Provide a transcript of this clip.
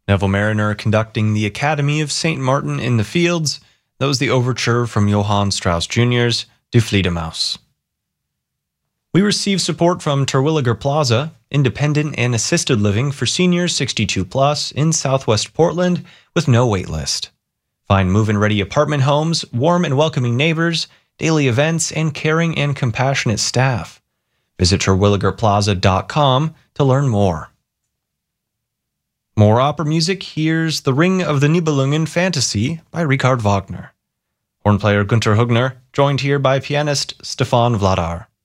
Neville Mariner conducting the Academy of St. Martin in the Fields. That was the overture from Johann Strauss Jr.'s Die Fledermaus. We receive support from Terwilliger Plaza, independent and assisted living for seniors 62 plus in Southwest Portland with no wait list. Find move-in ready apartment homes, warm and welcoming neighbors, daily events, and caring and compassionate staff. Visit terwilligerplaza.com to learn more. More opera music, here's The Ring of the Nibelungen Fantasy by Richard Wagner. Horn player Günter Hugner, joined here by pianist Stefan Vladar.